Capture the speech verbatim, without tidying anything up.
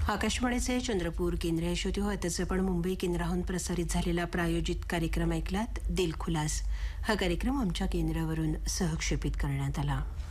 आकाशवाणीचे चंद्रपूर केंद्र श्रोते हो आताच आपण मुंबई केंद्राहून प्रसारित झालेला प्रायोजित कार्यक्रम ऐकलात दिलखुलास. हा कार्यक्रम आमच्या केंद्रावरून सहक्षेपित करण्यात आला.